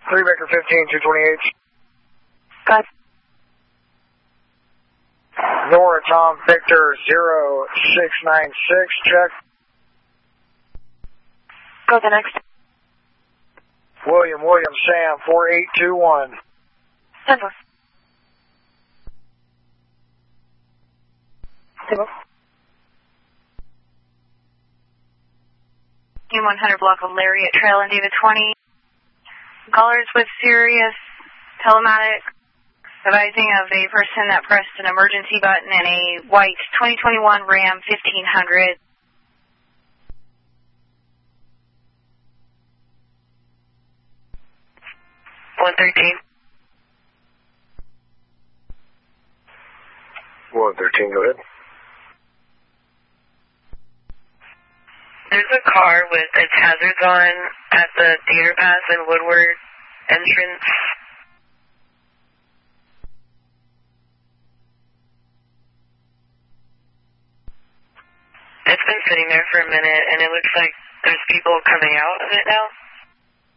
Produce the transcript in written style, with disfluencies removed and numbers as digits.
3 Baker 15, 228. Got Nora Tom Victor 0696, check. Go the next. William Sam 4821. 10-4. Team 100 block of Lariat Trail and David 20. Callers with Sirius Telematic advising of a person that pressed an emergency button in a white 2021 Ram 1500. One 113, go ahead. There's a car with its hazards on at the Theater Pass and Woodward entrance. It's been sitting there for a minute, and it looks like there's people coming out of it now.